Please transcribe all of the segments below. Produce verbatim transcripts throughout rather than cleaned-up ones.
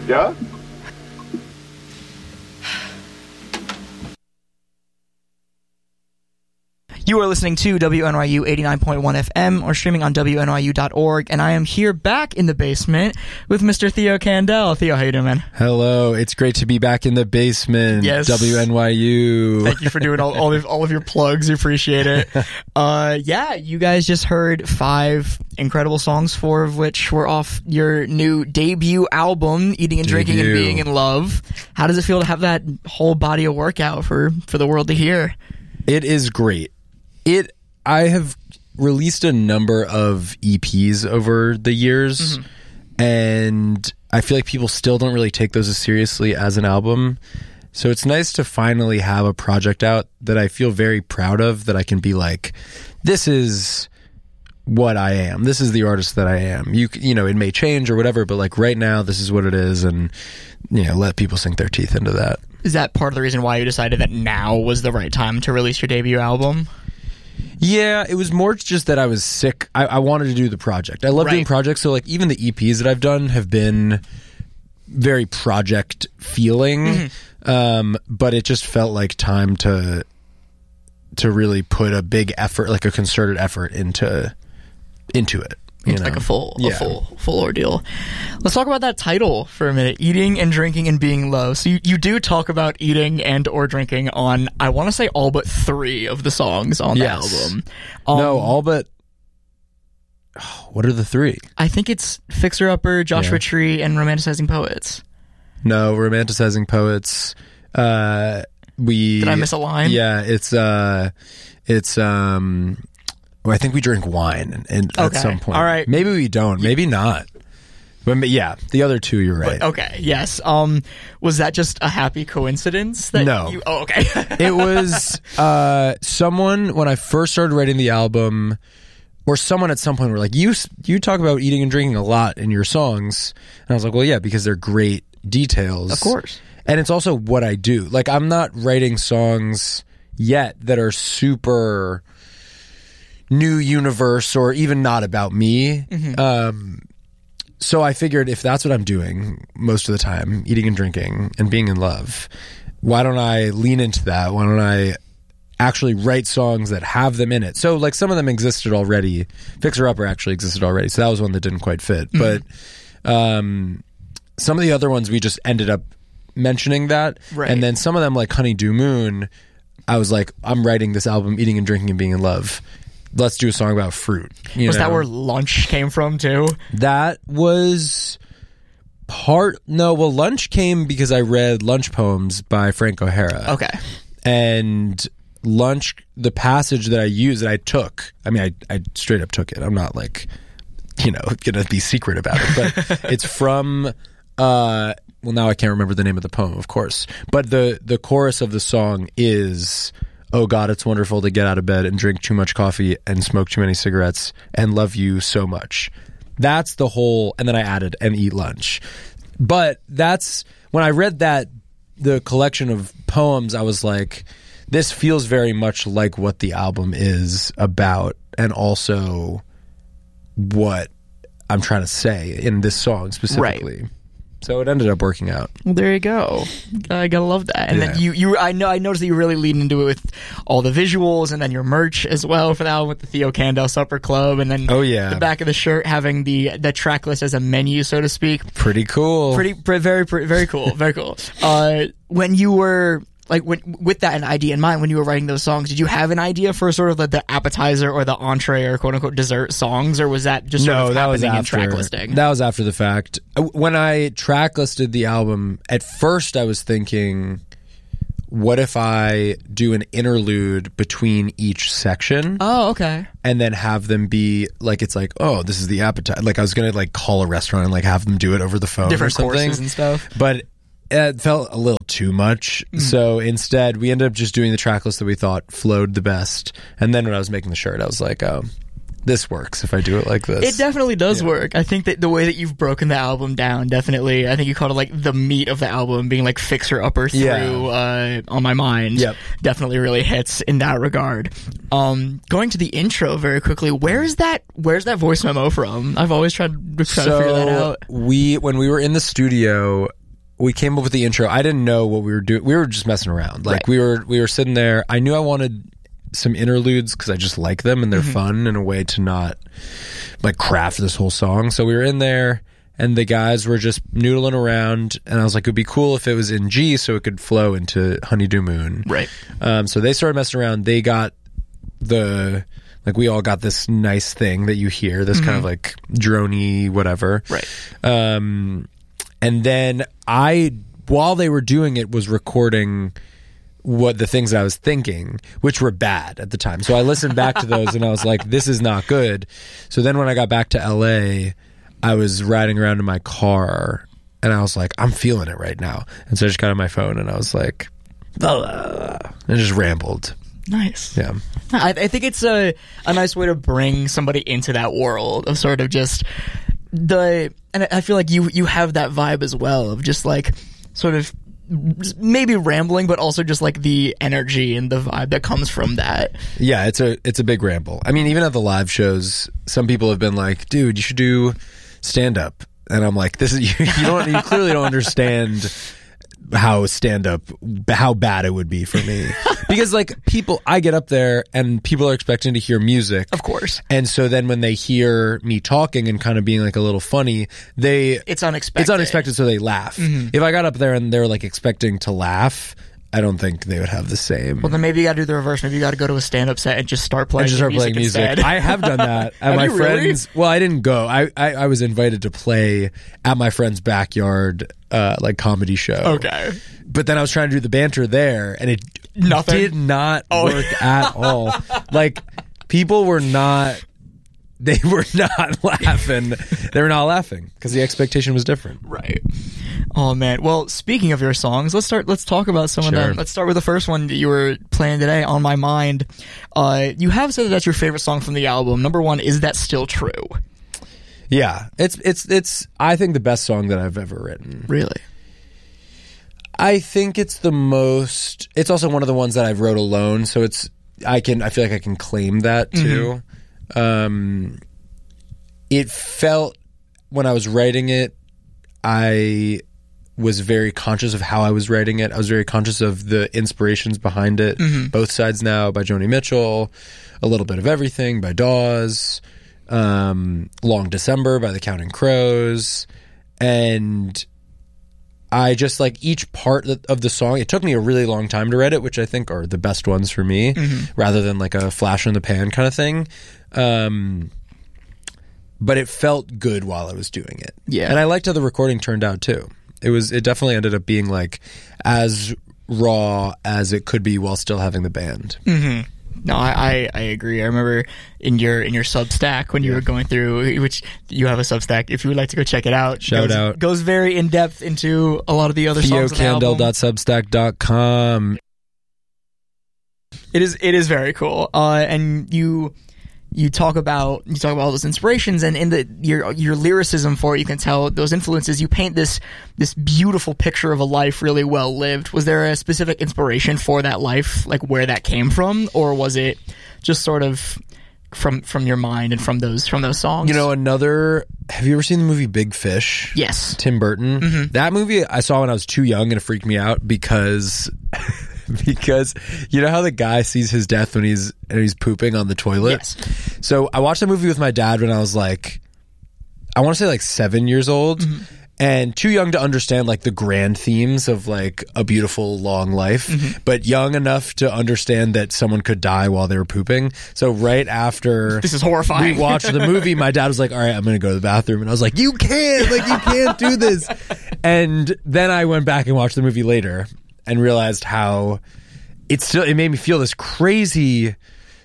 Yeah? You are listening to W N Y U eighty-nine point one F M or streaming on W N Y U dot org, and I am here back in the basement with Mister Theo Candel. Theo, how you doing, man? Hello, it's great to be back in the basement. Yes. W N Y U. Thank you for doing all, all, of, all of your plugs. We appreciate it. Uh, yeah, you guys just heard five incredible songs, four of which were off your new debut album, Eating and Drinking Debut. and Being in Love. How does it feel to have that whole body of work out for, for the world to hear? It is great. It. I have released a number of E Ps over the years, mm-hmm. and I feel like people still don't really take those as seriously as an album. So it's nice to finally have a project out that I feel very proud of, that I can be like, this is what I am. This is the artist that I am. You you know, it may change or whatever, but like right now, this is what it is, and you know, let people sink their teeth into that. Is that part of the reason why you decided that now was the right time to release your debut album? Yeah, it was more just that I was sick. I, I wanted to do the project. I love Right. doing projects, so like even the E Ps that I've done have been very project feeling, Mm-hmm. um, but it just felt like time to to really put a big effort, like a concerted effort into into it. You It's know? like a full, Yeah. a full, full ordeal. Let's talk about that title for a minute: eating and drinking and being low. So you, you do talk about eating and or drinking on, I want to say, all but three of the songs on Yes. the album. Um, no, all but oh, what are the three? I think it's Fixer Upper, Joshua Yeah. Tree, and Romanticizing Poets. No, Romanticizing Poets. Uh, we Did I miss a line? Yeah, it's uh, it's um. Well, I think we drink wine and, and Okay. at some point. All right. Maybe we don't. Maybe not. But ma- yeah, the other two, you're right. But, okay, yes. Um, was that just a happy coincidence? That No. You, oh, okay. It was uh, someone, when I first started writing the album, or someone at some point were like, you you talk about eating and drinking a lot in your songs. And I was like, well, yeah, because they're great details. Of course. And it's also what I do. Like, I'm not writing songs yet that are super new universe or even not about me. Mm-hmm. Um, so I figured if that's what I'm doing most of the time, eating and drinking and being in love, why don't I lean into that? Why don't I actually write songs that have them in it? So like some of them existed already. Fixer Upper actually existed already. So that was one that didn't quite fit. Mm-hmm. But um, some of the other ones we just ended up mentioning that. Right. And then some of them like Honeydew Moon, I was like, I'm writing this album, eating and drinking and being in love. Let's do a song about fruit. You Was know? that where Lunch came from too? That was part. No, well, Lunch came because I read Lunch Poems by Frank O'Hara. Okay. And Lunch, the passage that I used, that I took, I mean, I, I straight up took it. I'm not like, you know, gonna be secret about it, but it's from, uh, well, now I can't remember the name of the poem, of course, but the, the chorus of the song is, oh God, it's wonderful to get out of bed and drink too much coffee and smoke too many cigarettes and love you so much. That's the whole, and then I added, and eat lunch. But that's, when I read that, the collection of poems, I was like, this feels very much like what the album is about, and also what I'm trying to say in this song specifically. Right. So it ended up working out. Well, there you go. I gotta love that. And Yeah. then you, you, I know, I noticed that you really lean into it with all the visuals, and then your merch as well for the album with the Theo Candel Supper Club, and then Oh, yeah. the back of the shirt having the the track list as a menu, so to speak. Pretty cool. Pretty, pretty very, pretty, very cool, very cool. Uh, when you were like when, with that an idea in mind, when you were writing those songs, did you have an idea for sort of like the appetizer or the entree or quote unquote dessert songs, or was that just sort no, of that was happening after in track listing? That was after the fact. When I track listed the album, at first I was thinking, what if I do an interlude between each section? Oh, okay. And then have them be like, it's like, oh, this is the appetizer. Like I was gonna like call a restaurant and like have them do it over the phone, Different or something. courses and stuff. But it felt a little too much. Mm. So instead, we ended up just doing the track list that we thought flowed the best. And then when I was making the shirt, I was like, oh, this works if I do it like this. It definitely does Yeah. work. I think that the way that you've broken the album down, definitely, I think you called it like the meat of the album being like fixer upper through Yeah. uh, On My Mind. Yep. Definitely really hits in that regard. Um, going to the intro very quickly, where's that where's that voice memo from? I've always tried to try so to figure that out. we when we were in the studio, we came up with the intro. I didn't know what we were doing. We were just messing around. Like Right. we were we were sitting there. I knew I wanted some interludes because I just like them and they're Mm-hmm. fun in a way to not like craft this whole song. So we were in there and the guys were just noodling around and I was like, it would be cool if it was in G so it could flow into Honeydew Moon. Right. Um, so they started messing around. They got the like we all got this nice thing that you hear, this kind of like droney whatever. Right. Um, and then I, while they were doing it, was recording what the things that I was thinking, which were bad at the time. So I listened back to those and I was like, this is not good. So then when I got back to L A, I was riding around in my car and I was like, I'm feeling it right now. And so I just got on my phone and I was like, blah, blah, blah, and just rambled. Nice. Yeah. I, I think it's a a nice way to bring somebody into that world of sort of just the, and I feel like you you have that vibe as well of just like sort of maybe rambling, but also just like the energy and the vibe that comes from that. Yeah, it's a it's a big ramble. I mean, even at the live shows, some people have been like, "Dude, you should do stand up," and I'm like, "This is you, you don't you clearly don't understand how stand up how bad it would be for me because like people I get up there and people are expecting to hear music, Of course. and so then when they hear me talking and kind of being like a little funny, they It's unexpected. it's unexpected, so they laugh. If I got up there and they're like expecting to laugh, I don't think they would have the same. Well, then maybe you got to do the reverse. Maybe you got to go to a stand-up set and just start playing I just start music playing music. instead. I have done that at Have my you really? friends. Well, I didn't go. I, I, I was invited to play at my friend's backyard, uh, like comedy show. Okay. But then I was trying to do the banter there, and it Nothing? did not Oh. work at all. Like people were not. They were not laughing. They were not laughing because the expectation was different. Right. Oh man. Well, speaking of your songs, let's start. Let's talk about some Sure. of them. Let's start with the first one that you were playing today, "On My Mind." Uh, you have said that that's your favorite song from the album. Number one, is that still true? Yeah, it's it's it's. I think the best song that I've ever written. Really? I think it's the most. It's also one of the ones that I've wrote alone, so it's. I can. I feel like I can claim that too. Um, it felt when I was writing it, I was very conscious of how I was writing it. I was very conscious of the inspirations behind it. Both Sides Now by Joni Mitchell, A Little Bit of Everything by Dawes, um, Long December by the Counting Crows, and I just like each part of the song. It took me a really long time to write it, which I think are the best ones for me, rather than like a flash in the pan kind of thing. Um, but it felt good while I was doing it. Yeah. And I liked how the recording turned out too. It was, it definitely ended up being like as raw as it could be while still having the band. No, I, I, I agree. I remember in your in your Substack when you were going through, which you have a Substack. If you would like to go check it out, Shout goes, out. goes very in depth into a lot of the other theo songs on the candle album. dot substack dot com. It is it is very cool. Uh, and you you talk about you talk about all those inspirations, and in the your your lyricism for it, you can tell those influences. You paint this this beautiful picture of a life really well lived. Was there a specific inspiration for that life, like where that came from, or was it just sort of from from your mind and from those from those songs? You know, another. Have you ever seen the movie Big Fish? Yes. Tim Burton. Mm-hmm. That movie I saw when I was too young and it freaked me out because because you know how the guy sees his death when he's and he's pooping on the toilet. Yes. So I watched that movie with my dad when I was like, I want to say like seven years old. Mm-hmm. And too young to understand like the grand themes of like a beautiful long life, Mm-hmm. but young enough to understand that someone could die while they were pooping. So right after This is horrifying. we watched the movie, my dad was like, all right, I'm going to go to the bathroom. And I was like, you can't, like you can't do this. And then I went back and watched the movie later and realized how it still, it made me feel this crazy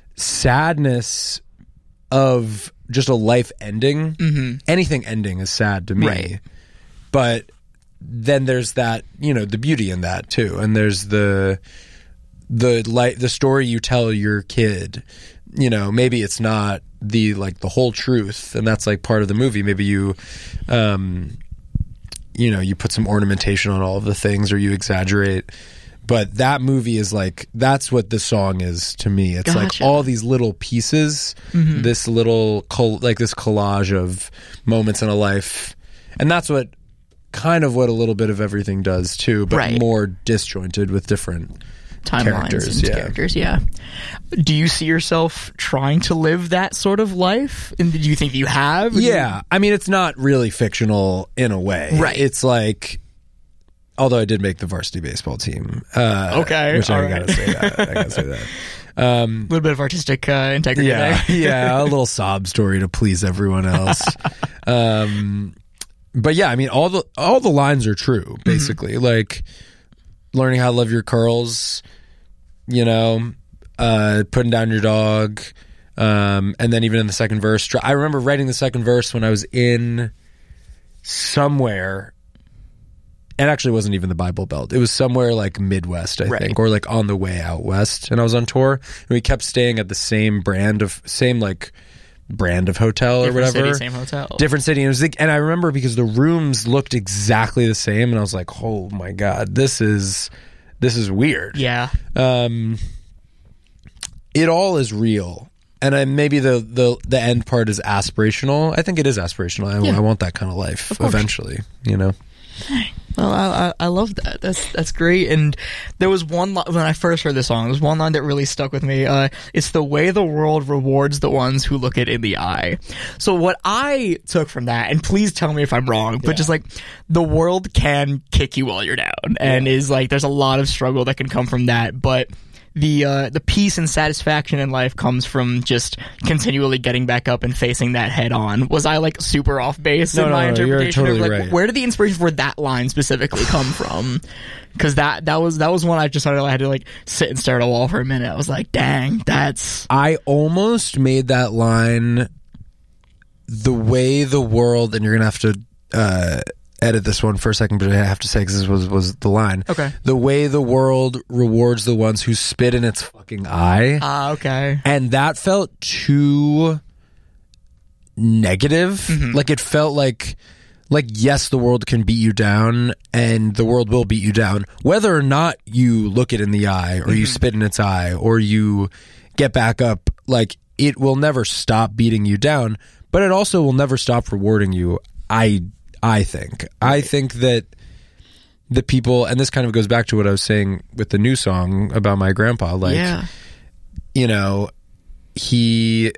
sadness of just a life ending. Mm-hmm. Anything ending is sad to me. Right. But then there's that, you know, the beauty in that too. And there's the the light, the story you tell your kid you know, maybe it's not the like the whole truth, and that's like part of the movie. Maybe you um you know, you put some ornamentation on all of the things, or you exaggerate. But that movie is like, that's what the song is to me. It's Gotcha. like all these little pieces, Mm-hmm. this little col- like this collage of moments in a life, and that's what kind of what a little bit of everything does too, but Right. more disjointed with different Timelines characters. and Yeah. characters, yeah. Do you see yourself trying to live that sort of life? And do you think you have? Or do you- Yeah, I mean, it's not really fictional in a way. Right. It's like, although I did make the varsity baseball team. Uh, Okay, which I all right. gotta say that. I gotta say that. Um, A little bit of artistic uh, integrity yeah, there. yeah, a little sob story to please everyone else. um, but yeah, I mean, all the all the lines are true. Basically, Mm-hmm. like learning how to love your curls. You know, uh, putting down your dog. Um, and then even in the second verse, I remember writing the second verse when I was in somewhere. It actually wasn't even the Bible Belt. It was somewhere like Midwest, I Right. think, or like on the way out west. And I was on tour, and we kept staying at the same brand of same like brand of hotel or Different whatever. city, same hotel. Different city. And, it was like, and I remember because the rooms looked exactly the same, and I was like, "Oh my god, this is this is weird." Yeah. Um, it all is real, and I, maybe the, the the end part is aspirational. I think it is aspirational. I, Yeah. I want that kind of life Of course. eventually. You know. Well, I, I I love that. That's that's great. And there was one li- when I first heard the song, there was one line that really stuck with me. Uh, it's the way the world rewards the ones who look it in the eye. So what I took from that, and please tell me if I'm wrong, but Yeah. just like the world can kick you while you're down, and is like there's a lot of struggle that can come from that, but. The uh, the peace and satisfaction in life comes from just continually getting back up and facing that head on. Was I like super off base No, in no, my no, you're interpretation? totally of, like, right. Where did the inspiration for that line specifically come from? Because that that was that was one I just started, I had to like sit and stare at a wall for a minute. I was like, dang, that's I almost made that line the way the world, and you're gonna have to uh, edit this one for a second, but I have to say because this was was the line. okay. The way the world rewards the ones who spit in its fucking eye, Ah, okay. and that felt too negative. Mm-hmm. Like it felt like. Like, yes, the world can beat you down, and the world will beat you down. Whether or not you look it in the eye, or you Mm-hmm. spit in its eye, or you get back up, like, it will never stop beating you down, but it also will never stop rewarding you, I I think. I think that the people, and this kind of goes back to what I was saying with the new song about my grandpa, like, yeah. you know, he...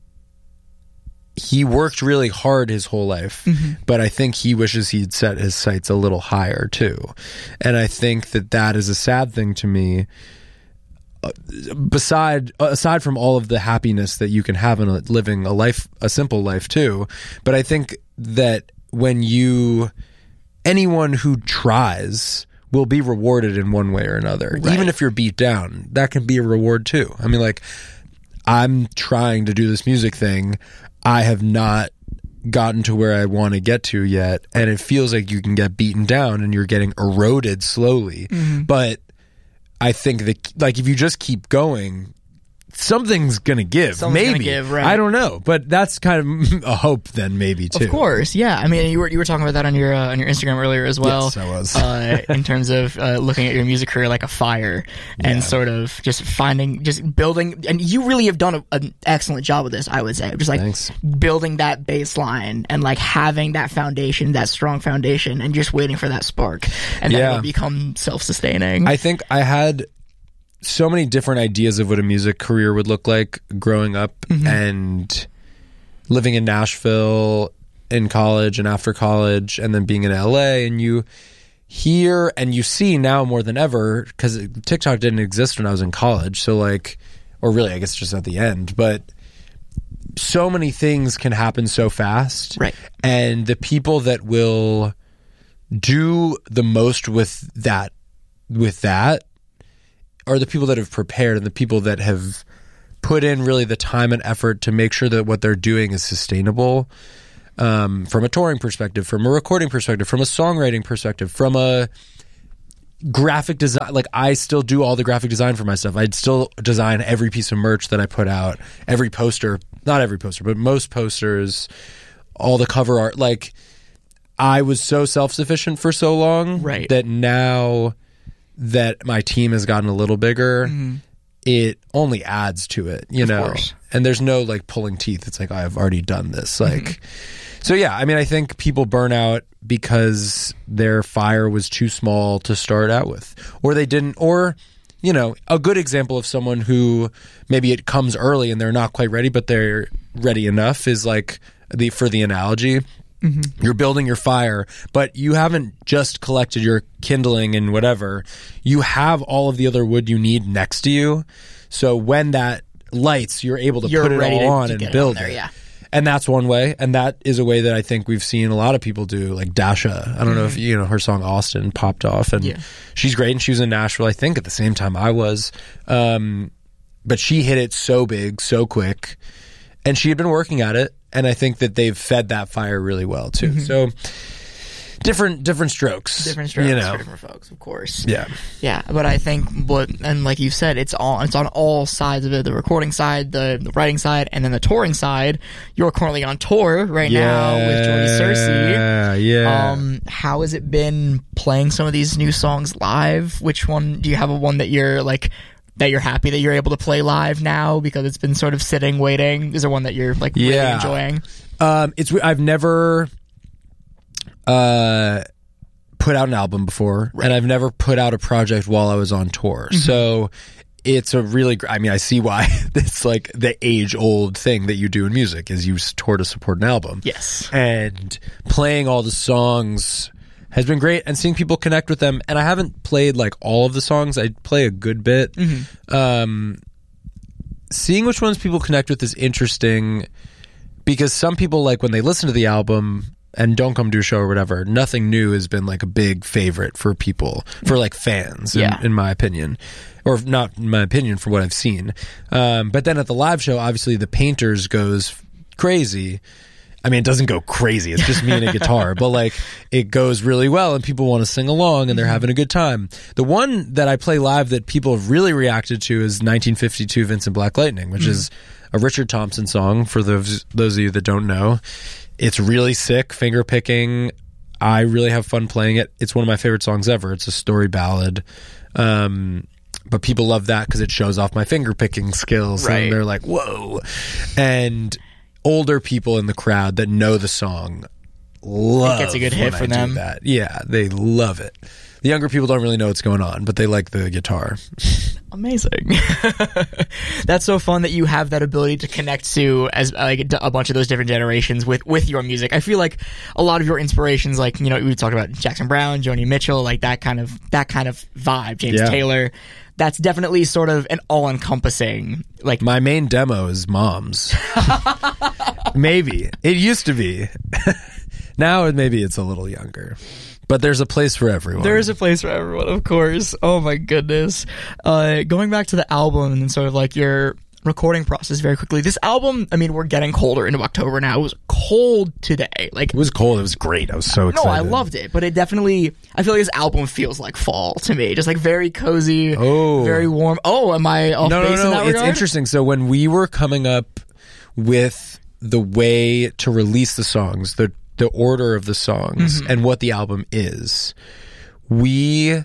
he worked really hard his whole life, Mm-hmm. but I think he wishes he'd set his sights a little higher too. And I think that that is a sad thing to me. Uh, beside, aside from all of the happiness that you can have in a, living a life, a simple life too. But I think that when you, anyone who tries will be rewarded in one way or another. Right. Even if you're beat down, that can be a reward too. I mean, like, I'm trying to do this music thing. I have not gotten to where I want to get to yet, and it feels like you can get beaten down and you're getting eroded slowly. Mm-hmm. But I think that, like, if you just keep going, something's gonna give. Something's gonna maybe give, right. I don't know, but that's kind of a hope. Then maybe too. Of course, yeah. I mean, you were you were talking about that on your uh, on your Instagram earlier as well. Yes, I was. uh, in terms of uh, looking at your music career like a fire, and Yeah. sort of just finding, just building, and you really have done a, an excellent job with this. I would say, just like Thanks. building that baseline and like having that foundation, that strong foundation, and just waiting for that spark, and then Yeah. it'll become self sustaining. I think I had so many different ideas of what a music career would look like growing up and living in Nashville in college and after college, and then being in L A. And you hear and you see now more than ever, because TikTok didn't exist when I was in college. So like, or really, I guess just at the end, but so many things can happen so fast. Right. And the people that will do the most with that, with that, are the people that have prepared and the people that have put in really the time and effort to make sure that what they're doing is sustainable, um, from a touring perspective, from a recording perspective, from a songwriting perspective, from a graphic design, like I still do all the graphic design for my stuff. I'd still design every piece of merch that I put out, every poster, not every poster, but most posters, all the cover art. Like I was so self-sufficient for so long right. that now that my team has gotten a little bigger, mm-hmm. it only adds to it, you of know? Course. And there's no like pulling teeth. It's like, I've already done this. Like, mm-hmm. so yeah, I mean, I think people burn out because their fire was too small to start out with, or they didn't, or, you know, a good example of someone who maybe it comes early and they're not quite ready, but they're ready enough is like the, for the analogy, mm-hmm. you're building your fire, but you haven't just collected your kindling and whatever. You have all of the other wood you need next to you. So when that lights, you're able to you're put it all to, on to and build it. On there, it. yeah. And that's one way. And that is a way that I think we've seen a lot of people do, like Dasha. I don't mm-hmm. know if, you know, her song Austin popped off and yeah. she's great. And she was in Nashville, I think, at the same time I was. Um, but she hit it so big, so quick. And she had been working at it. And I think that they've fed that fire really well, too. Mm-hmm. So different different strokes. Different strokes you know. for different folks, of course. Yeah. Yeah, but I think what, and like you said, it's all it's on all sides of it, the recording side, the, the writing side, and then the touring side. You're currently on tour right yeah, now with Jordy Searcy. Yeah, yeah. Um, how has it been playing some of these new songs live? Which one, do you have a one that you're like, that you're happy that you're able to play live now because it's been sort of sitting, waiting? Is there one that you're like really yeah. enjoying? Um, it's, I've never, uh, put out an album before, right. and I've never put out a project while I was on tour. Mm-hmm. So it's a really, I mean, I see why it's like the age old thing that you do in music is you tour to support an album. Yes. And playing all the songs has been great, and seeing people connect with them. And I haven't played like all of the songs. I play a good bit. Mm-hmm. Um, seeing which ones people connect with is interesting because some people, like when they listen to the album and don't come to a show or whatever, Nothing New has been like a big favorite for people, for like fans, yeah. in, in my opinion. Or not in my opinion, from what I've seen. Um, but then at the live show, obviously the Painters goes crazy. I mean, it doesn't go crazy. It's just me and a guitar. But like, it goes really well and people want to sing along and they're having a good time. The one that I play live that people have really reacted to is nineteen fifty-two Vincent Black Lightning, which mm. is a Richard Thompson song, for those those of you that don't know. It's really sick, finger picking. I really have fun playing it. It's one of my favorite songs ever. It's a story ballad. Um, but people love that because it shows off my finger picking skills. Right. And they're like, whoa. And older people in the crowd that know the song love it gets a good hit for I them. Do that. Yeah, they love it. The younger people don't really know what's going on, but they like the guitar. Amazing. That's so fun that you have that ability to connect to as like a bunch of those different generations with, with your music. I feel like a lot of your inspirations, like, you know, we talked about Jackson Browne, Joni Mitchell, like that kind of that kind of vibe, James yeah. Taylor. That's definitely sort of an all-encompassing, like... My main demo is Moms. Maybe. It used to be. Now maybe it's a little younger. But there's a place for everyone. There is a place for everyone, of course. Oh my goodness. Uh, going back to the album and sort of like your recording process very quickly. This album, I mean, we're getting colder into October now. It was cold today. Like it was cold. It was great. I was so excited. No, I loved it. But it definitely, I feel like this album feels like fall to me. Just like very cozy, oh. very warm. Oh, am I off no, base no, no, in that it's regard? interesting. So when we were coming up with the way to release the songs, the the order of the songs, mm-hmm. and what the album is, we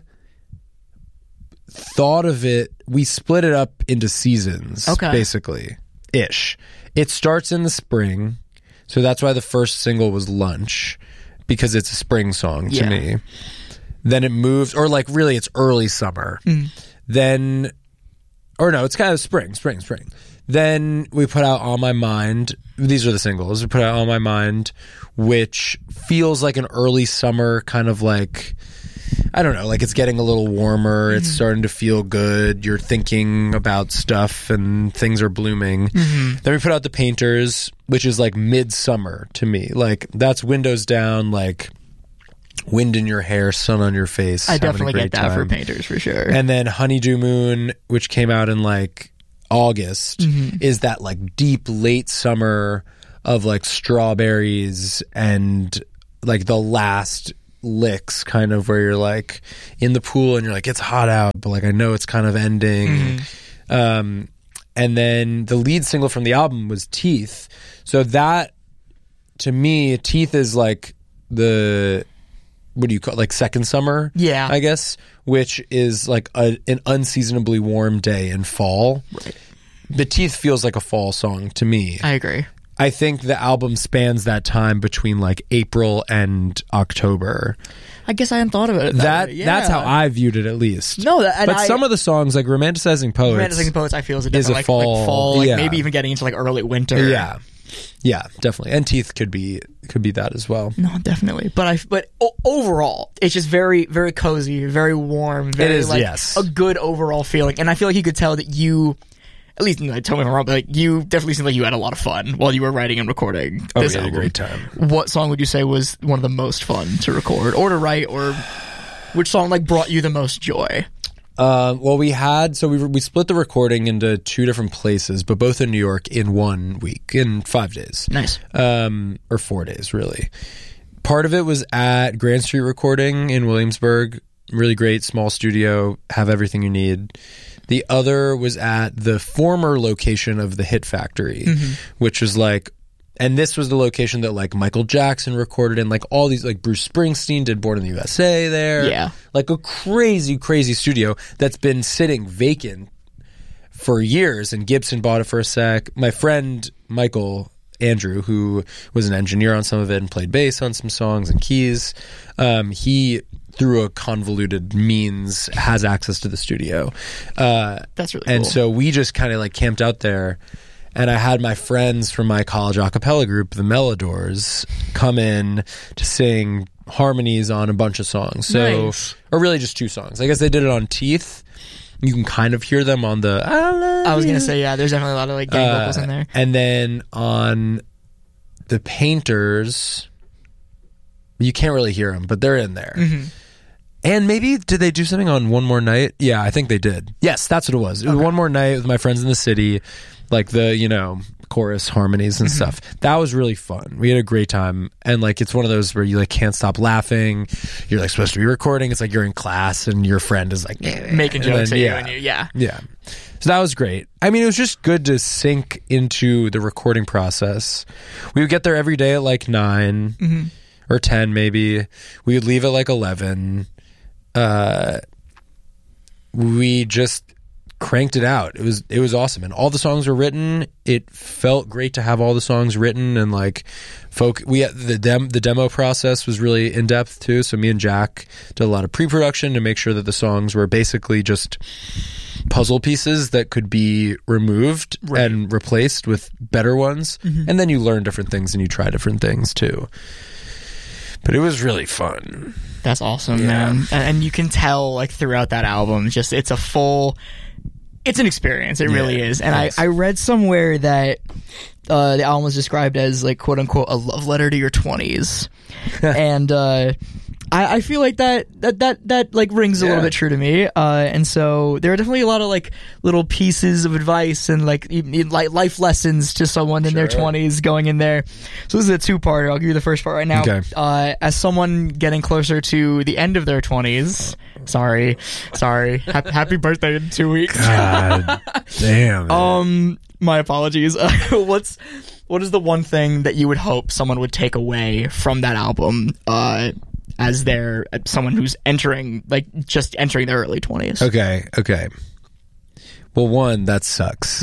thought of it, we split it up into seasons, okay. basically, ish. It starts in the spring, so that's why the first single was Lunch, because it's a spring song to yeah. me. Then it moves, or like really it's early summer. Mm. Then, or no, it's kind of spring, spring, spring. Then we put out On My Mind. These are the singles. We put out On My Mind, which feels like an early summer kind of like, I don't know, like it's getting a little warmer. Mm-hmm. It's starting to feel good. You're thinking about stuff and things are blooming. Mm-hmm. Then we put out The Painters, which is like midsummer to me. Like that's windows down, like wind in your hair, sun on your face. I definitely get that time. for Painters for sure. And then Honeydew Moon, which came out in like August, mm-hmm. is that like deep late summer of like strawberries and like the last licks, kind of where you're like in the pool and you're like, it's hot out, but like I know it's kind of ending. Mm-hmm. Um, and then the lead single from the album was Teeth. So that, to me, Teeth is like the, what do you call it? Like second summer? Yeah. I guess, which is like a, an unseasonably warm day in fall. Right. But Teeth feels like a fall song to me. I agree. I think the album spans that time between like April and October. I guess I hadn't thought of it that, That way. Yeah. that's how I viewed it, at least. No, that, and but I, some of the songs, like "Romanticizing Poets," Romanticizing Poets, I feel is a is different a like, fall, like fall, like yeah. maybe even getting into like early winter. yeah, yeah, definitely. And Teeth could be could be that as well. No, definitely. But I, but o- overall, it's just very, very cozy, very warm. Very, It is, like, yes. a good overall feeling. And I feel like you could tell that you, at least, like, tell me if I'm wrong, but like you definitely seemed like you had a lot of fun while you were writing and recording. Oh, this we had a album. great time. What song would you say was one of the most fun to record or to write, or which song like brought you the most joy? Um, well, we had so we we split the recording into two different places, but both in New York in one week, in five days. Nice. Um, or four days, really. Part of it was at Grand Street Recording in Williamsburg. Really great, small studio, have everything you need. The other was at the former location of the Hit Factory, mm-hmm. which was like, and this was the location that like Michael Jackson recorded in, like all these, like Bruce Springsteen did Born in the U S A there. Yeah. Like a crazy, crazy studio that's been sitting vacant for years, and Gibson bought it for a sec. My friend Michael Andrew, who was an engineer on some of it and played bass on some songs and keys, um, he, through a convoluted means, has access to the studio. Uh, That's really and cool. so we just kind of like camped out there, and I had my friends from my college a cappella group, the Melodors, come in to sing harmonies on a bunch of songs. So, Nice. or really just two songs. I guess they did it on Teeth. You can kind of hear them on the I love I was you. gonna say, yeah, there's definitely a lot of like gang Uh, vocals in there. And then on the Painters, you can't really hear them, but they're in there. Mm-hmm. And maybe, did they do something on One More Night? Yeah, I think they did. Yes, that's what it was. It was Okay. One More Night with My Friends in the City, like the, you know, chorus harmonies and Mm-hmm. stuff. That was really fun. We had a great time. And like, it's one of those where you like can't stop laughing. You're like supposed to be recording. It's like you're in class and your friend is like Making and jokes then, at yeah. you, and you, yeah. Yeah. So that was great. I mean, it was just good to sink into the recording process. We would get there every day at like nine Mm-hmm. or ten maybe. We would leave at like eleven. Uh, we just cranked it out. It was it was awesome, and all the songs were written. It felt great to have all the songs written, and like folk. We had the dem the demo process was really in depth too. So me and Jack did a lot of pre-production to make sure that the songs were basically just puzzle pieces that could be removed Right. and replaced with better ones. Mm-hmm. And then you learn different things and you try different things too. But it was really fun. That's awesome, Yeah. man. And, and you can tell, like, throughout that album, just it's a full, it's an experience. It Yeah, really is. And yes. I, I read somewhere that uh, the album was described as, like, quote unquote, a love letter to your twenties. And uh, I, I feel like that, that, that, that like, rings a Yeah. little bit true to me. Uh, and so there are definitely a lot of, like, little pieces of advice and, like, e- e- like life lessons to someone in their Sure. twenties going in there. So this is a two-parter. I'll give you the first part right now. Okay. Uh, as someone getting closer to the end of their twenties, sorry, sorry, ha- happy birthday in two weeks. God damn. man. Um, my apologies. Uh, what's what is the one thing that you would hope someone would take away from that album? Uh, as they're uh, someone who's entering, like, just entering their early twenties. Okay, okay. Well, one, that sucks.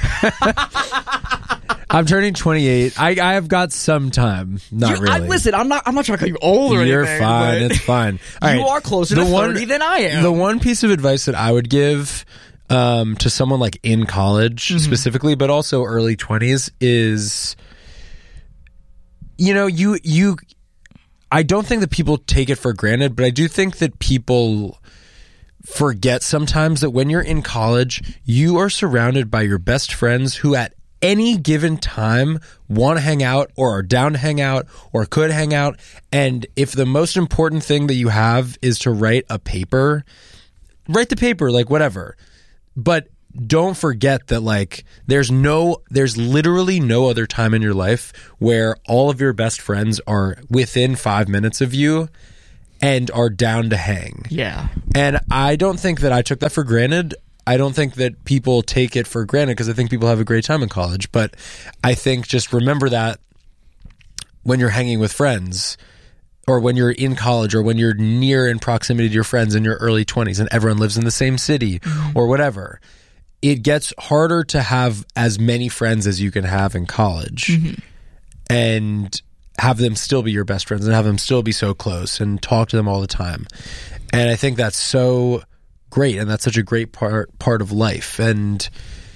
I'm turning twenty-eight. I I have got some time. Not You- really. I, listen, I'm not. I'm not trying to call you old or You're anything. fine. but It's fine. All you right. are closer The to one- thirty than I am. The one piece of advice that I would give um, to someone like in college Mm-hmm. specifically, but also early twenties, is, you know, you you. I don't think that people take it for granted, but I do think that people forget sometimes that when you're in college, you are surrounded by your best friends who at any given time want to hang out or are down to hang out or could hang out. And if the most important thing that you have is to write a paper, write the paper, like whatever. But don't forget that, like, there's no, there's literally no other time in your life where all of your best friends are within five minutes of you and are down to hang. Yeah. And I don't think that I took that for granted. I don't think that people take it for granted because I think people have a great time in college. But I think just remember that when you're hanging with friends, or when you're in college, or when you're near in proximity to your friends in your early twenties and everyone lives in the same city mm-hmm. or whatever, it gets harder to have as many friends as you can have in college mm-hmm. and have them still be your best friends and have them still be so close and talk to them all the time. And I think that's so great, and that's such a great part part of life. And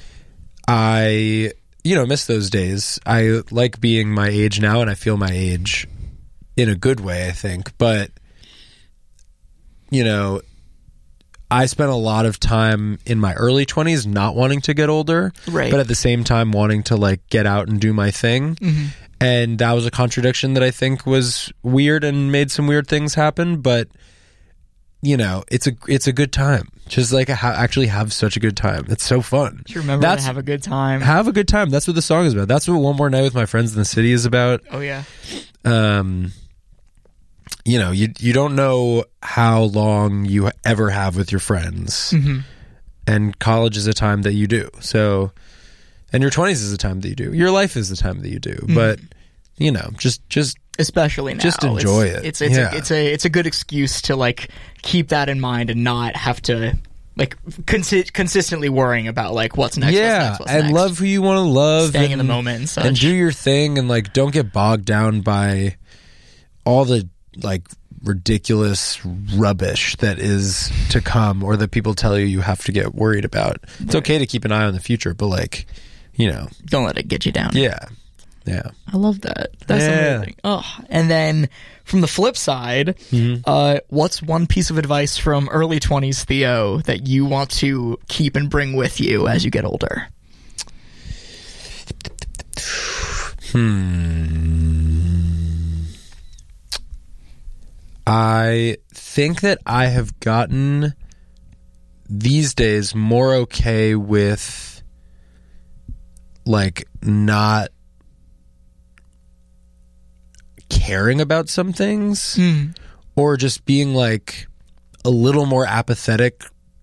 I, you know, miss those days. I like being my age now, and I feel my age in a good way, I think. But, you know, I spent a lot of time in my early twenties not wanting to get older, right. but at the same time wanting to like get out and do my thing. Mm-hmm. And that was a contradiction that I think was weird and made some weird things happen. But, you know, it's a it's a good time. Just like ha- actually have such a good time. It's so fun. Just remember That's, to have a good time. Have a good time. That's what the song is about. That's what One More Night with My Friends in the City is about. Oh yeah. Um. You know, you you don't know how long you ever have with your friends, mm-hmm. and college is a time that you do. So, and your twenties is a time that you do. Your life is the time that you do. Mm-hmm. But you know, just just especially now, just enjoy it's, it. It's it's yeah. a, it's a it's a good excuse to like keep that in mind and not have to like consi- consistently worrying about like what's next. Yeah, what's next, what's and next. love who you want to love, staying and, in the moment, and such, and do your thing, and like don't get bogged down by all the like ridiculous rubbish that is to come or that people tell you you have to get worried about. It's okay to keep an eye on the future, but like, you know, don't let it get you down. Yeah. Yeah. I love that. That's yeah. amazing. Oh, and then from the flip side, mm-hmm. uh, what's one piece of advice from early twenties Theo that you want to keep and bring with you as you get older? Hmm. I think that I have gotten these days more okay with like not caring about some things mm. or just being like a little more apathetic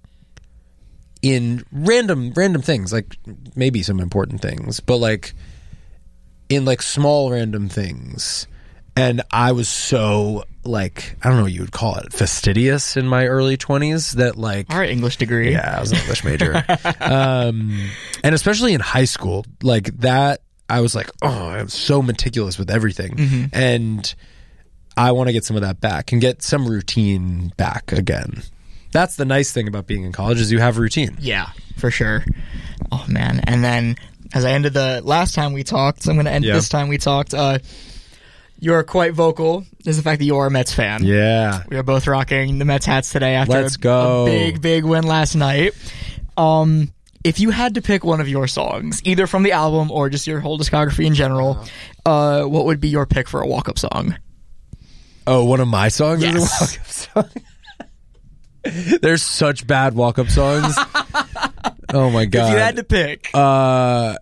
in random random things, like maybe some important things, but like in like small random things. And I was so, like, I don't know what you would call it, fastidious in my early twenties that, like... Our English degree. Yeah, I was an English major. um, and especially in high school, like, that, I was like, oh, I'm so meticulous with everything. Mm-hmm. And I want to get some of that back and get some routine back again. That's the nice thing about being in college is you have routine. Yeah, for sure. Oh, man. And then, as I ended the last time we talked, so I'm going to end yeah. this time we talked... uh You're quite vocal is the fact that you are a Mets fan. Yeah. We are both rocking the Mets hats today after Let's a, go. a big, big win last night. Um, if you had to pick one of your songs, either from the album or just your whole discography in general, uh, what would be your pick for a walk-up song? Oh, one of my songs yes. is a walk-up song? There's such bad walk-up songs. Oh, my God. If you had to pick. Uh...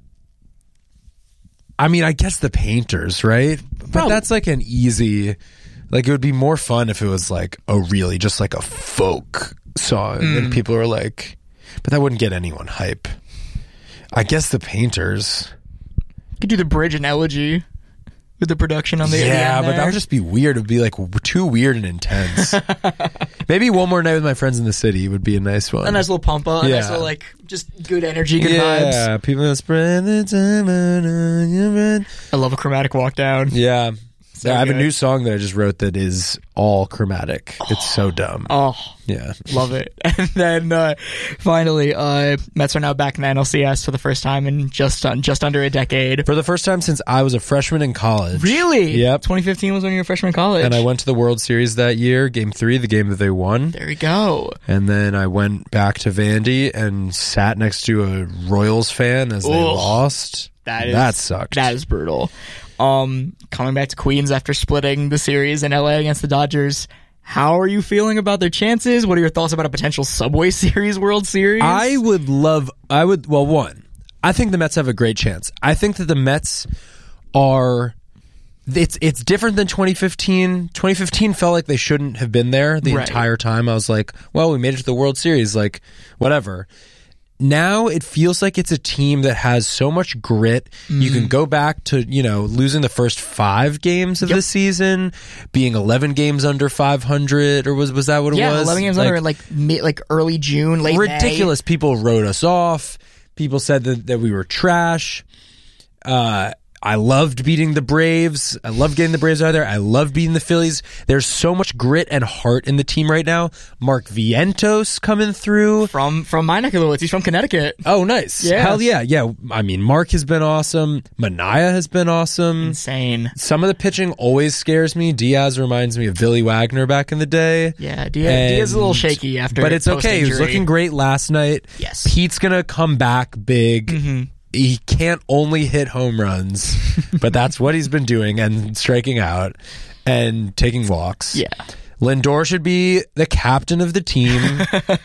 I mean, I guess The Painters, right? But Probably. That's like an easy... Like, it would be more fun if it was like a really just like a folk song. Mm. And people are like... But that wouldn't get anyone hype. I guess The Painters. You could do the bridge and elegy with the production on the yeah, end but that would just be weird. It would be like too weird and intense. Maybe One More Night with My Friends in the City would be a nice one. A nice little pump up. A yeah. nice little, like, just good energy, good yeah, vibes. Yeah, people that spread the time on your bread. I love a chromatic walk down. Yeah. So yeah, I have good. a new song that I just wrote that is all chromatic. Oh. It's so dumb. Oh. Yeah. Love it. And then uh, finally, uh, Mets are now back in the N L C S for the first time in just uh, just under a decade. For the first time since I was a freshman in college. Really? Yep. twenty fifteen was when you were a freshman in college. And I went to the World Series that year, game three, the game that they won. There we go. And then I went back to Vandy and sat next to a Royals fan as they Ugh. lost. That is, that sucked. That is brutal. Um, coming back to Queens after splitting the series in L A against the Dodgers, how are you feeling about their chances? What are your thoughts about a potential Subway Series World Series? I would love, I would, well, one, I think the Mets have a great chance. I think that the Mets are it's it's different than twenty fifteen. twenty fifteen felt like they shouldn't have been there the Right. entire time. I was like, well, we made it to the World Series, like whatever. Now it feels like it's a team that has so much grit. Mm. You can go back to, you know, losing the first five games of yep. the season, being eleven games under five hundred, or was was that what it yeah, was? Yeah, eleven games like, under, like mid, like early June, late ridiculous. May. People wrote us off. People said that, that we were trash. Uh, I loved beating the Braves. I love getting the Braves out of there. I love beating the Phillies. There's so much grit and heart in the team right now. Mark Vientos coming through. From from my neck of the woods. He's from Connecticut. Oh, nice. Yeah. Hell yeah. Yeah. I mean, Mark has been awesome. Manaea has been awesome. Insane. Some of the pitching always scares me. Diaz reminds me of Billy Wagner back in the day. Yeah, Diaz, Diaz is a little shaky after But it's okay. He was looking great last night. Yes. Pete's going to come back big. Mm-hmm. He can't only hit home runs, but that's what he's been doing, and striking out and taking walks. Yeah. Lindor should be the captain of the team.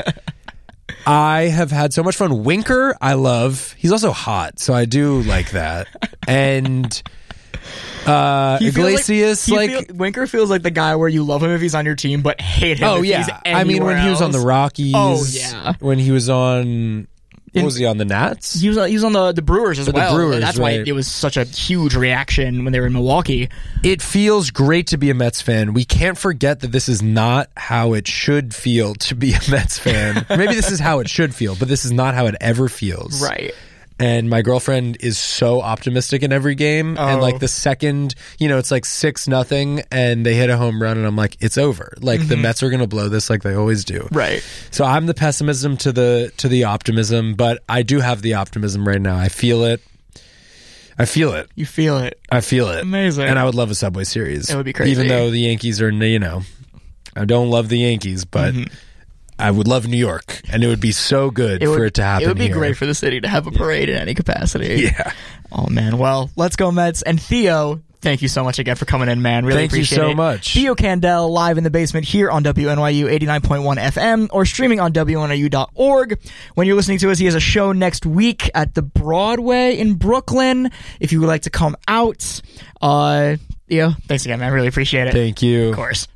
I have had so much fun. Winker, I love. He's also hot, so I do like that. And uh, Iglesias, like, like feel, Winker feels like the guy where you love him if he's on your team, but hate him. oh if yeah, he's I mean when else. he was on the Rockies. Oh yeah, when he was on. What was he on the Nats? He was he was on the, the Brewers as For well. The Brewers, that's right. why it was such a huge reaction when they were in Milwaukee. It feels great to be a Mets fan. We can't forget that this is not how it should feel to be a Mets fan. Maybe this is how it should feel, but this is not how it ever feels. Right. And my girlfriend is so optimistic in every game. Oh. And like the second, you know, it's like six nothing and they hit a home run and I'm like, it's over. Like mm-hmm. the Mets are going to blow this like they always do. Right. So I'm the pessimism to the to the optimism, but I do have the optimism right now. I feel it. I feel it. You feel it. I feel it. Amazing. And I would love a Subway Series. It would be crazy. Even though the Yankees are, you know, I don't love the Yankees, but mm-hmm. I would love New York, and it would be so good it for would, it to happen. It would be here. great for the city to have a parade in any capacity. Yeah. Oh man. Well, let's go Mets. And Theo, thank you so much again for coming in, man. Really thank appreciate it. Thank you so much. Theo Candel live in the basement here on W N Y U eighty-nine point one F M or streaming on W N Y U dot org. When you're listening to us, he has a show next week at the Broadway in Brooklyn. If you would like to come out, uh, Theo, thanks again, man. Really appreciate it. Thank you. Of course.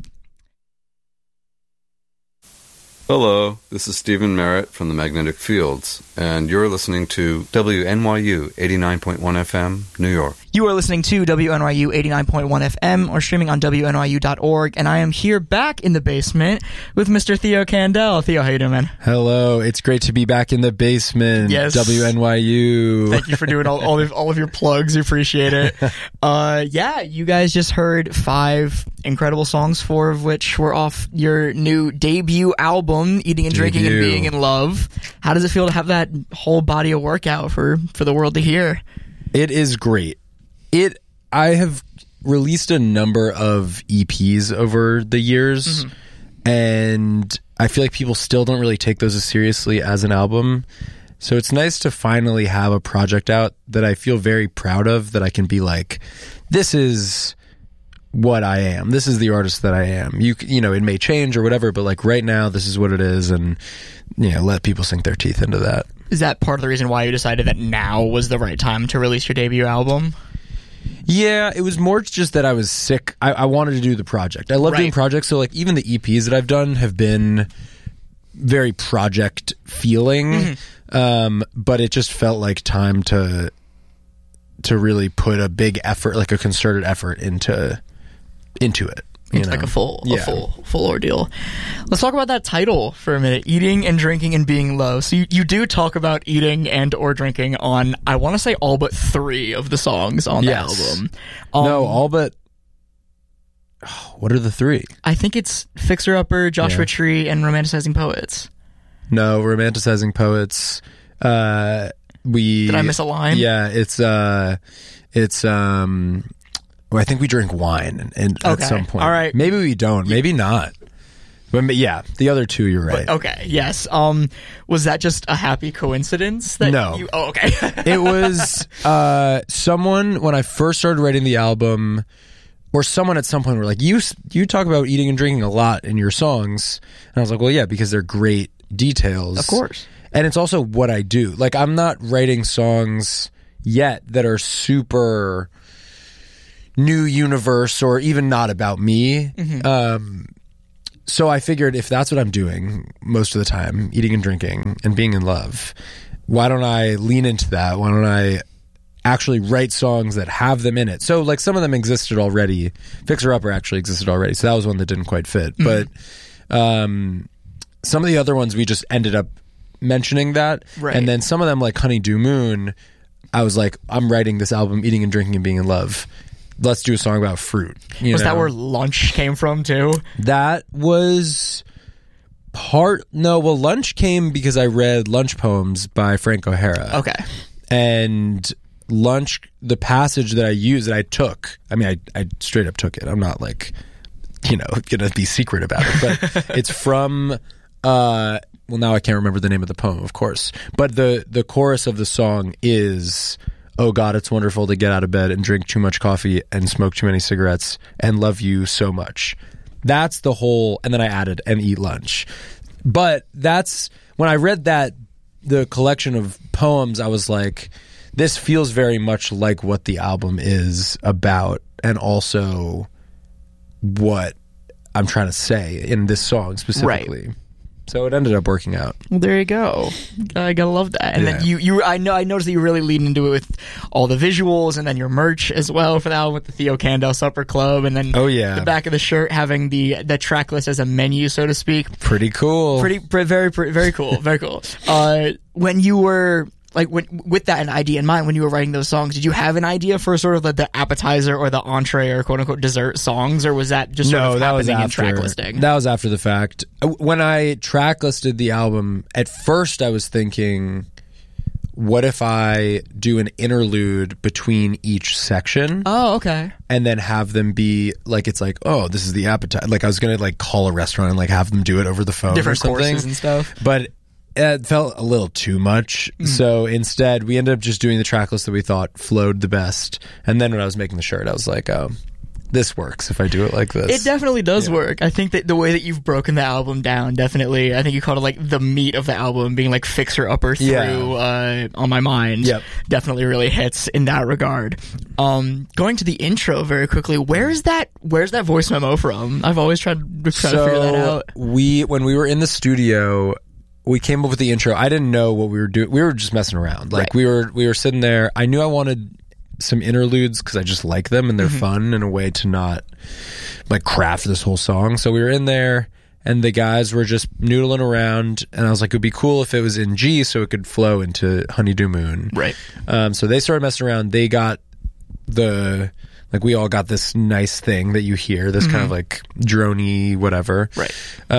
Hello, this is Stephen Merritt from the Magnetic Fields, and you're listening to W N Y U eighty-nine point one F M, New York. You are listening to W N Y U eighty-nine point one F M or streaming on W N Y U dot org, and I am here back in the basement with Mister Theo Candel. Theo, how you doing, man? Hello, it's great to be back in the basement. Yes. W N Y U. Thank you for doing all, all, of, all of your plugs. We appreciate it. Uh, yeah, you guys just heard five incredible songs, four of which were off your new debut album, Eating and Drinking Debut. and Being in Love. How does it feel to have that whole body of work out for, for the world to hear? It is great. It. I have released a number of E Ps over the years, mm-hmm. and I feel like people still don't really take those as seriously as an album. So it's nice to finally have a project out that I feel very proud of, that I can be like, this is what I am. This is the artist that I am. You you know, it may change or whatever, but like right now, this is what it is, and you know, let people sink their teeth into that. Is that part of the reason why you decided that now was the right time to release your debut album? Yeah, it was more just that I was sick. I, I wanted to do the project. I love right. doing projects, so like even the E Ps that I've done have been very project feeling, mm-hmm. um, but it just felt like time to to really put a big effort, like a concerted effort into into it. You It's know? like a full, yeah. a full, full ordeal. Let's talk about that title for a minute: eating and drinking and being low. So you, you do talk about eating and or drinking on, I want to say, all but three of the songs on Yes. the album. Um, no, all but oh, what are the three? I think it's Fixer Upper, Joshua Yeah. Tree, and Romanticizing Poets. No, Romanticizing Poets. Uh, we Did I miss a line? Yeah, it's uh, it's um. Well, I think we drink wine and, Okay. at some point. All right. Maybe we don't. Maybe not. But yeah, the other two, you're right. But, okay, yes. Um, was that just a happy coincidence? That No. You, oh, okay. It was uh, someone, when I first started writing the album, or someone at some point were like, you you talk about eating and drinking a lot in your songs. And I was like, well, yeah, because they're great details. Of course. And it's also what I do. Like, I'm not writing songs yet that are super new universe or even not about me. Mm-hmm. Um, so I figured if that's what I'm doing most of the time, eating and drinking and being in love, why don't I lean into that? Why don't I actually write songs that have them in it? So like some of them existed already. Fixer Upper actually existed already. So that was one that didn't quite fit. Mm-hmm. But um, some of the other ones we just ended up mentioning that. Right. And then some of them like Honeydew Moon, I was like, I'm writing this album, Eating and Drinking and Being in Love. Let's do a song about fruit. You was know? that where Lunch came from too? That was part... No, well, Lunch came because I read Lunch Poems by Frank O'Hara. Okay. And Lunch, the passage that I used, that I took, I mean, I, I straight up took it. I'm not like, you know, going to be secret about it. But it's from... Uh, well, now I can't remember the name of the poem, of course. But the, the chorus of the song is... Oh God, it's wonderful to get out of bed and drink too much coffee and smoke too many cigarettes and love you so much. That's the whole, and then I added and eat lunch. But that's, when I read that, the collection of poems, I was like, this feels very much like what the album is about and also what I'm trying to say in this song specifically. Right. So it ended up working out. Well, there you go. I gotta love that. And Yeah. then you, you, I know, I noticed that you really lean into it with all the visuals, and then your merch as well for the album with the Theo Candel Supper Club, and then Oh, yeah. the back of the shirt having the the track list as a menu, so to speak. Pretty cool. Pretty, pre- very, pre- very cool, very cool. Uh, when you were like when, with that an idea in mind, when you were writing those songs, did you have an idea for sort of like the appetizer or the entree or quote unquote dessert songs, or was that just sort no, of that was happening after in track listing? That was after the fact. When I track listed the album, at first I was thinking, what if I do an interlude between each section? Oh, okay. And then have them be like, it's like, oh, this is the appetizer. Like I was gonna like call a restaurant and like have them do it over the phone, Different or something. courses and stuff. But it felt a little too much. Mm. So instead, we ended up just doing the track list that we thought flowed the best. And then when I was making the shirt, I was like, oh, this works if I do it like this. It definitely does Yeah. work. I think that the way that you've broken the album down, definitely, I think you called it like the meat of the album being like Fixer Upper through Yeah. uh, On My Mind. Yep. Definitely really hits in that regard. Um, going to the intro very quickly, where's that, where's that voice memo from? I've always tried to try so to figure that out. we, when we were in the studio, we came up with the intro. I didn't know what we were doing. We were just messing around. Like Right. we were, we were sitting there. I knew I wanted some interludes because I just like them and they're Mm-hmm. fun in a way to not like craft this whole song. So we were in there and the guys were just noodling around and I was like, it would be cool if it was in G so it could flow into Honeydew Moon. Right. Um, so they started messing around. They got the, like we all got this nice thing that you hear, this kind of like droney whatever. Right.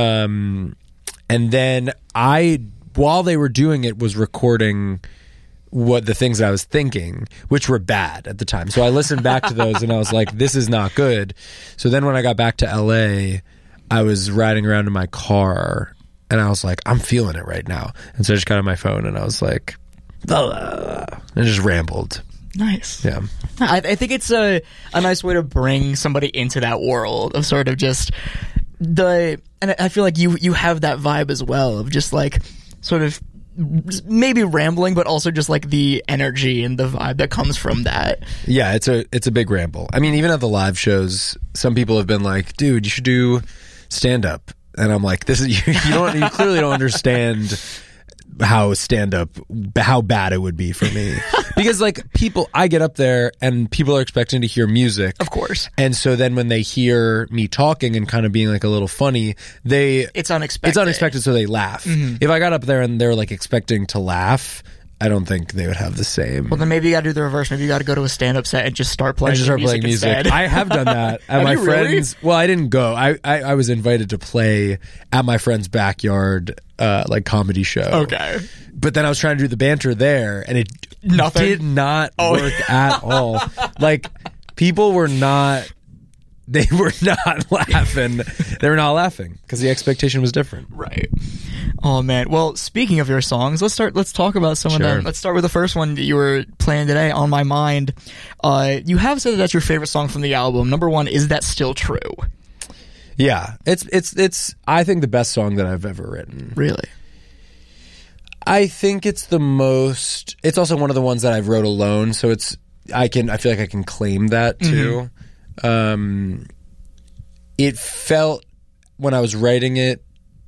Um, and then I, while they were doing it, was recording what the things that I was thinking, which were bad at the time. So I listened back to those and I was like, this is not good. So then when I got back to L A, I was riding around in my car and I was like, I'm feeling it right now. And so I just got on my phone and I was like, blah, blah, blah, and just rambled. Nice. Yeah. I, I think it's a, a nice way to bring somebody into that world of sort of just the, and I feel like you, you have that vibe as well of just like sort of maybe rambling, but also just like the energy and the vibe that comes from that. Yeah, it's a it's a big ramble. I mean, even at the live shows, some people have been like, "Dude, you should do stand up," and I'm like, "This is you, you don't you clearly don't understand how stand up how bad it would be for me because like people, I get up there and people are expecting to hear music, Of course. and so then when they hear me talking and kind of being like a little funny, they It's unexpected. it's unexpected, so they laugh. Mm-hmm. If I got up there and they're like expecting to laugh, I don't think they would have the same. Well, then maybe you got to do the reverse. Maybe you got to go to a stand-up set and just start playing I just start music playing music. instead. I have done that at Have my you really? friends. Well, I didn't go. I, I, I was invited to play at my friend's backyard, uh, like comedy show. Okay. But then I was trying to do the banter there, and it Nothing? did not Oh. work at all. Like people were not. They were not laughing. They were not laughing because the expectation was different. Right. Oh man. Well, speaking of your songs, let's start. Let's talk about some Sure. of them. Let's start with the first one that you were playing today, "On My Mind." Uh, you have said that that's your favorite song from the album. Number one, is that still true? Yeah, it's it's it's. I think the best song that I've ever written. Really? I think it's the most. It's also one of the ones that I've wrote alone, so it's. I can. I feel like I can claim that too. Um, it felt, when I was writing it,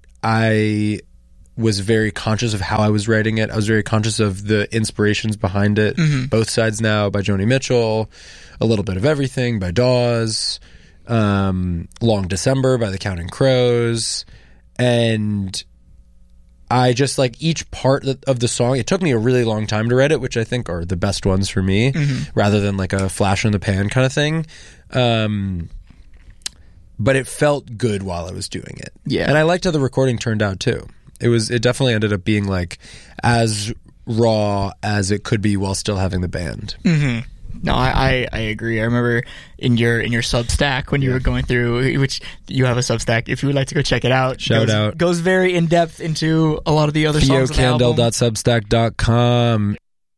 I was very conscious of how I was writing it. I was very conscious of the inspirations behind it. Mm-hmm. Both Sides Now by Joni Mitchell, A Little Bit of Everything by Dawes, um, Long December by the Counting Crows. And I just, like, each part of the song, it took me a really long time to write it, which I think are the best ones for me, mm-hmm. rather than like a flash in the pan kind of thing. Um, but it felt good while I was doing it. Yeah. And I liked how the recording turned out too. It was, it definitely ended up being like as raw as it could be while still having the band. Mm-hmm. No, I, I, I agree. I remember in your in your Substack when you yeah. were going through, which you have a Substack. If you would like to go check it out, shout goes, out. Goes very in depth into a lot of the other songs. theo candle dot substack dot com.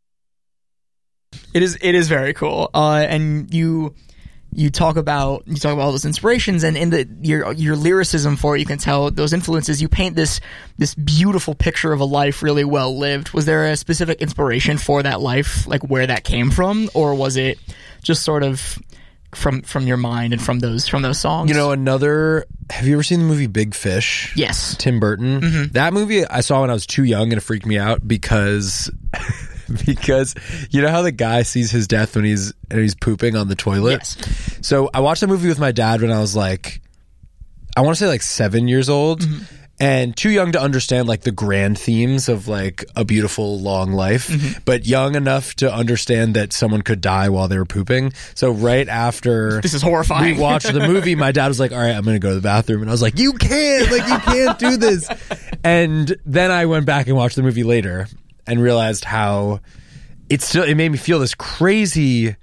It is it is very cool. Uh, and you. You talk about you talk about all those inspirations, and in the your your lyricism for it, you can tell those influences. You paint this this beautiful picture of a life really well lived. Was there a specific inspiration for that life, like where that came from, or was it just sort of from from your mind and from those from those songs? You know, another. Have you ever seen the movie Big Fish? Yes, Tim Burton. Mm-hmm. That movie I saw when I was too young, and it freaked me out because. Because you know how the guy sees his death when he's when he's pooping on the toilet? Yes. So I watched that movie with my dad when I was like, I want to say like seven years old, mm-hmm. and too young to understand like the grand themes of like a beautiful long life, mm-hmm. but young enough to understand that someone could die while they were pooping. So right after this is horrifying. we watched the movie, my dad was like, all right, I'm going to go to the bathroom. And I was like, you can't, like you can't do this. And then I went back and watched the movie later. And realized how it still it made me feel this crazy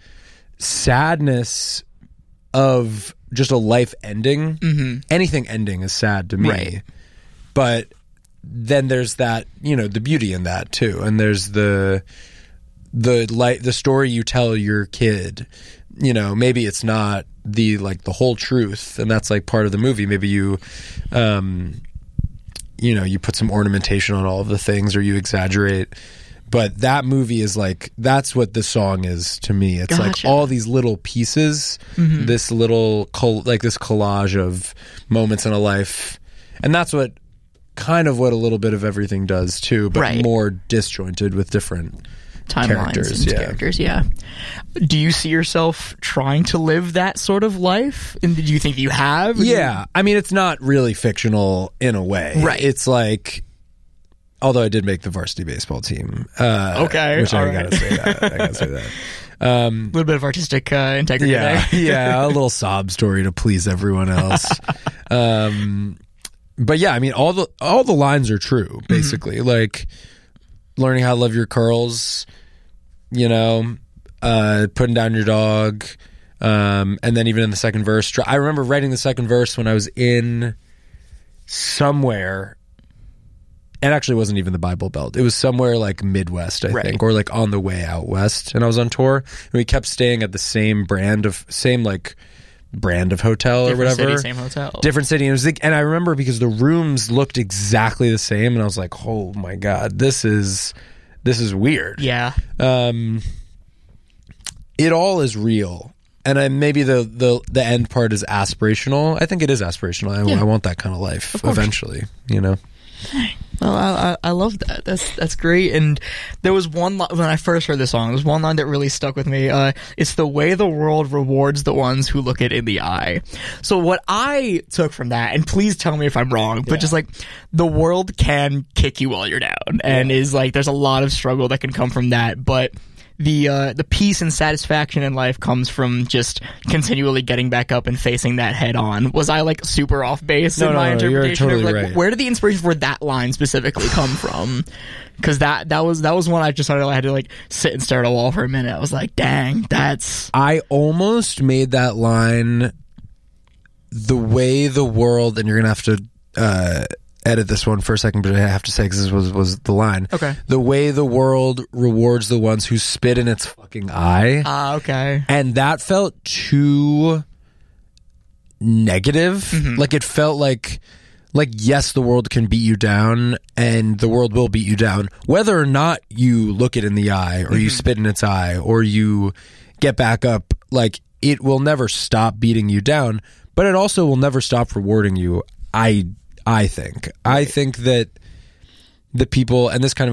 sadness of just a life ending. Mm-hmm. Anything ending is sad to me, right. But then there's that, you know, the beauty in that too, and there's the the like the story you tell your kid. You know, maybe it's not the like the whole truth, and that's like part of the movie. Maybe you. Um, you know, you put some ornamentation on all of the things or you exaggerate. But that movie is like, that's what the song is to me. It's gotcha. Like all these little pieces, mm-hmm. this little, col- like this collage of moments in a life. And that's what, kind of what A Little Bit of Everything does too, but right. more disjointed with different timelines characters. and Yeah. characters, yeah. Do you see yourself trying to live that sort of life? And do you think you have? Yeah. I mean, it's not really fictional in a way. Right. It's like, although I did make the varsity baseball team. Uh, okay. Which I right. gotta say that. I gotta say that. Um, a little bit of artistic uh, integrity yeah, there. yeah, a little sob story to please everyone else. Um, but yeah, I mean, all the all the lines are true, basically. Mm-hmm. Like learning how to love your curls, you know, uh, putting down your dog, um, and then even in the second verse, I remember writing the second verse when I was in somewhere. It actually wasn't even the Bible Belt. It was somewhere like Midwest, I right. think, or like on the way out west. And I was on tour, and we kept staying at the same brand of same like brand of hotel Different or whatever. City, same hotel. Different city. And, it was like, and I remember because the rooms looked exactly the same, and I was like, "Oh my god, this is this is weird." Yeah. Um, it all is real. And I, maybe the, the, the end part is aspirational. I think it is aspirational. I, yeah. I want that kind of life of eventually, you know. Well, I, I, I love that. That's that's great. And there was one line, when I first heard this song, there was one line that really stuck with me. Uh, it's the way the world rewards the ones who look it in the eye. So what I took from that, and please tell me if I'm wrong, but yeah. just like the world can kick you while you're down, and yeah. is like there's a lot of struggle that can come from that, but. The uh, the peace and satisfaction in life comes from just continually getting back up and facing that head on. Was I like super off base no, in no, my no, interpretation? you're totally of, like, right. Where did the inspiration for that line specifically come from? Because that that was that was one I just started. I had to like sit and stare at a wall for a minute. I was like, dang, that's. I almost made that line the way the world, and you're gonna have to. Uh, edit this one for a second, but I have to say because this was, was the line. Okay. The way the world rewards the ones who spit in its fucking eye. Ah, uh, okay. And that felt too negative. Mm-hmm. Like it felt like, like yes, the world can beat you down, and the world will beat you down, whether or not you look it in the eye, or mm-hmm. you spit in its eye, or you get back up. Like it will never stop beating you down, but it also will never stop rewarding you. I I think. Right. I think that the people, and this kind of